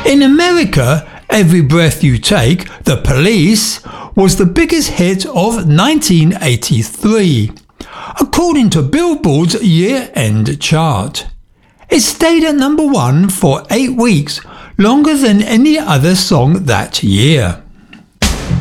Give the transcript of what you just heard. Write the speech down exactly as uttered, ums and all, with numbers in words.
In America, Every Breath You Take, The Police, was the biggest hit of nineteen eighty-three, according to Billboard's year-end chart. It stayed at number one for eight weeks, longer than any other song that year.